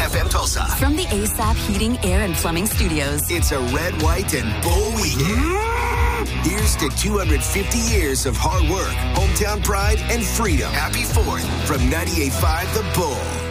FM Tulsa. From the ASAP Heating, Air, and Plumbing Studios. It's a red, white, and bull weekend. Here's to 250 years of hard work, hometown pride, and freedom. Happy 4th from 98.5 The Bull.